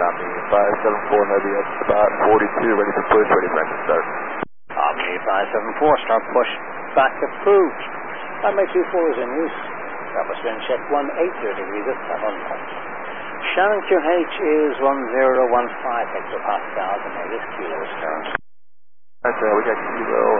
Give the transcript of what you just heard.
Omni 574, maybe at spot 42, ready for push, ready for engine start. Omni 574, start push, back approved. Runway 24 is in use. Bravo spin check 180 degrees at 7 knots. Shannon QH is 1015 hectopascals and it is kilo stern. That's we got kilo